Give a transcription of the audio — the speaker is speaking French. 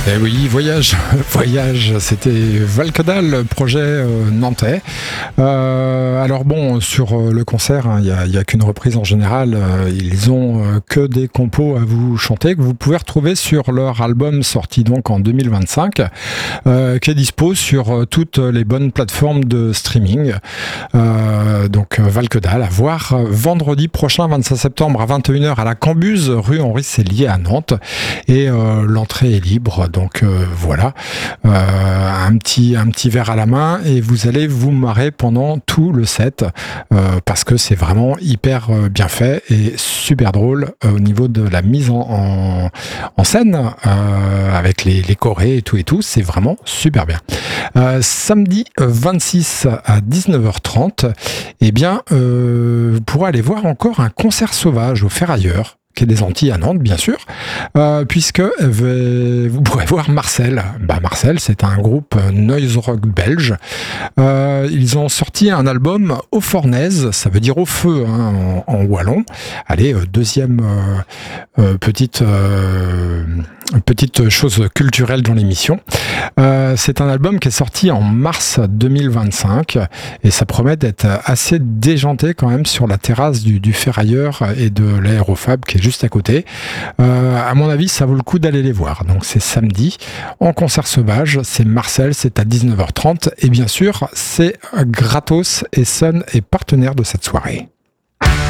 Eh oui, voyage, c'était Valkodal, projet nantais. Alors bon, sur le concert, il y a qu'une reprise en général. Ils ont que des compos à vous chanter que vous pouvez retrouver sur leur album sorti donc en 2025, qui est dispo sur toutes les bonnes plateformes de streaming. Donc Valkodal, à voir vendredi prochain, 25 septembre à 21h à la Cambuse, rue Henri Sellier à Nantes. Et l'entrée est libre, donc voilà, un petit verre à la main et vous allez vous marrer pendant tout le set parce que c'est vraiment hyper bien fait et super drôle au niveau de la mise en scène avec les chorés et tout, c'est vraiment super bien. Samedi 26 à 19h30, eh bien, vous pourrez aller voir encore un concert sauvage au Ferrailleur, qui est des Antilles à Nantes, bien sûr, puisque vous pourrez voir Marcel. Marcel, c'est un groupe noise rock belge. Ils ont sorti un album au Fornaise, ça veut dire au feu en wallon. Allez, deuxième petite chose culturelle dans l'émission. C'est un album qui est sorti en mars 2025 et ça promet d'être assez déjanté quand même sur la terrasse du Ferrailleur et de l'Aérofab qui est juste à côté. À mon avis, ça vaut le coup d'aller les voir. Donc c'est samedi en concert sauvage, c'est Marcel, c'est à 19h30 et bien sûr, c'est gratos et Sun est partenaire de cette soirée.